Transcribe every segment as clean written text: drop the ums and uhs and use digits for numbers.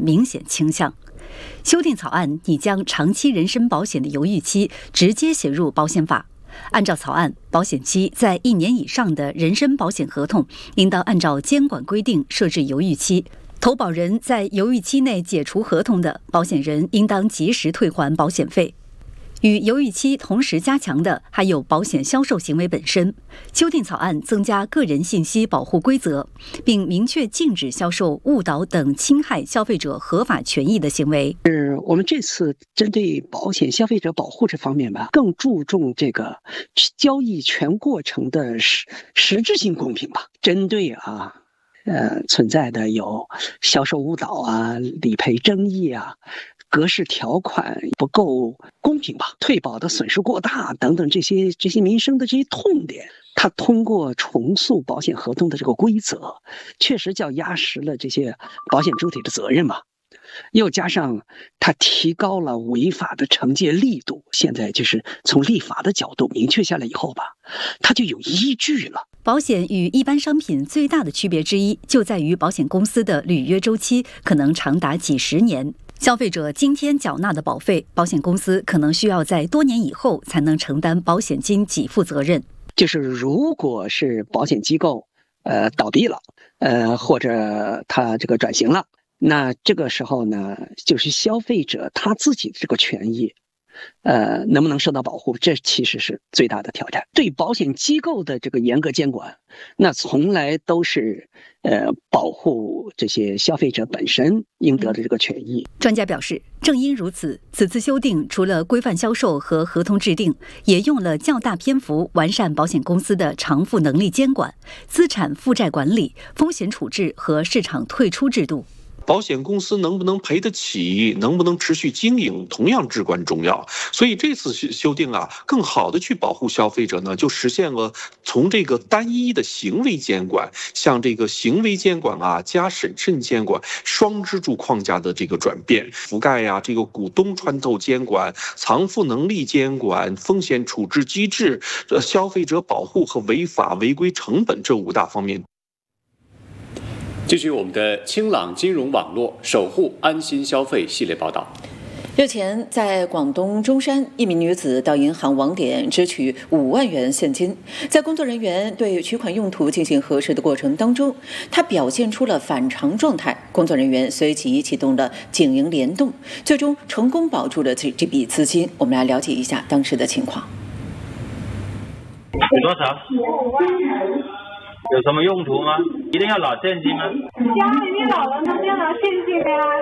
明显倾向。修订草案拟将长期人身保险的犹豫期直接写入保险法。按照草案，保险期在1年以上的人身保险合同，应当按照监管规定设置犹豫期。投保人在犹豫期内解除合同的，保险人应当及时退还保险费。与犹豫期同时加强的还有保险销售行为本身。修订草案增加个人信息保护规则，并明确禁止销售误导等侵害消费者合法权益的行为。 我们这次针对保险消费者保护这方面吧，更注重这个交易全过程的实质性公平吧。针对存在的有销售误导啊、理赔争议啊、格式条款不够公平吧、退保的损失过大等等这些民生的这些痛点，它通过重塑保险合同的这个规则，确实叫压实了这些保险主体的责任吧。又加上它提高了违法的惩戒力度，现在就是从立法的角度明确下来以后吧，它就有依据了。 保险与一般商品最大的区别之一，就在于保险公司的履约周期可能长达几十年。消费者今天缴纳的保费，保险公司可能需要在多年以后才能承担保险金给付责任。 就是如果是保险机构倒闭了，或者它这个转型了，那这个时候呢，就是消费者他自己的这个权益能不能受到保护，这其实是最大的挑战。对保险机构的这个严格监管，那从来都是保护这些消费者本身应得的这个权益。 专家表示，正因如此，此次修订除了规范销售和合同制定，也用了较大篇幅完善保险公司的偿付能力监管、资产负债管理、风险处置和市场退出制度。 保险公司能不能赔得起，能不能持续经营，同样至关重要。所以这次修订更好的去保护消费者呢，就实现了从这个单一的行为监管，向这个行为监管加审慎监管双支柱框架的这个转变，覆盖这个股东穿透监管、偿付能力监管、风险处置机制、消费者保护和违法违规成本这5大方面。 继续我们的清朗金融网络守护安心消费系列报道。 日前，在广东中山，一名女子到银行网点支取5万元现金，在工作人员对取款用途进行核实的过程当中，她表现出了反常状态，工作人员随即启动了警银联动，最终成功保住了这笔资金。我们来了解一下当时的情况。 取多少？5万元。有什么用途吗？一定要拿现金吗？ 家里面老人都要拿现金的呀。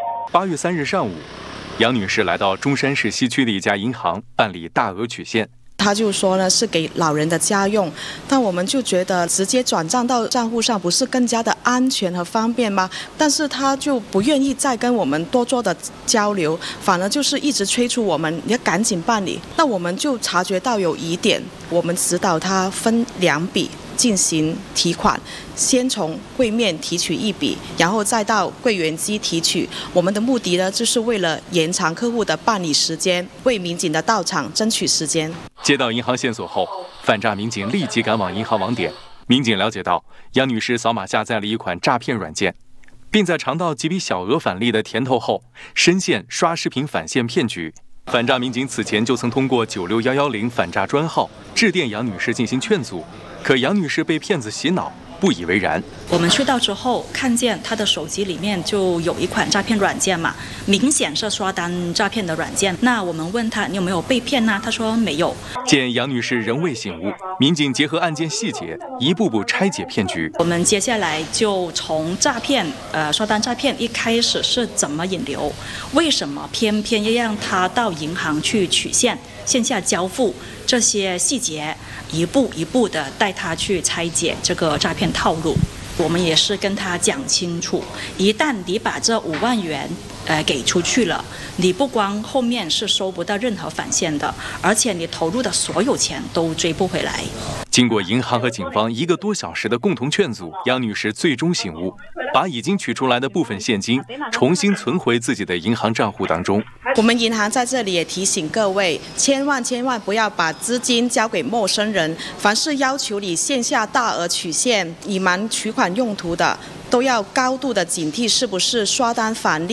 8月3日上午，杨女士来到中山市西区的一家银行办理大额取现。 他就说呢是给老人的家用，但我们就觉得直接转账到账户上不是更加的安全和方便吗？但是他就不愿意再跟我们多做的交流，反而就是一直催促我们你要赶紧办理。那我们就察觉到有疑点，我们指导他分2笔进行提款，先从柜面提取1笔，然后再到柜员机提取。我们的目的呢，就是为了延长客户的办理时间，为民警的到场争取时间。 接到银行线索后，反诈民警立即赶往银行网点。民警了解到，杨女士扫码下载了一款诈骗软件，并在尝到几笔小额返利的甜头后，深陷刷视频返现骗局。反诈民警此前就曾通过96110反诈专号致电杨女士进行劝阻，可杨女士被骗子洗脑，不以为然。 我们去到之后，看见她的手机里面就有一款诈骗软件嘛，明显是刷单诈骗的软件。那我们问她你有没有被骗呢？她说没有。 见杨女士仍未醒悟，民警结合案件细节，一步步拆解骗局。 我们接下来就从诈骗，刷单诈骗一开始是怎么引流，为什么偏偏要让她到银行去取现、线下交付，这些细节一步一步的带她去拆解这个诈骗套路。我们也是跟他讲清楚，一旦你把这5万元给出去了，你不光后面是收不到任何返现的，而且你投入的所有钱都追不回来。 经过银行和警方1个多小时的共同劝阻，杨女士最终醒悟，把已经取出来的部分现金重新存回自己的银行账户当中。 我们银行在这里也提醒各位，千万不要把资金交给陌生人，凡是要求你线下大额取现、隐瞒取款用途的，都要高度的警惕是不是刷单返利。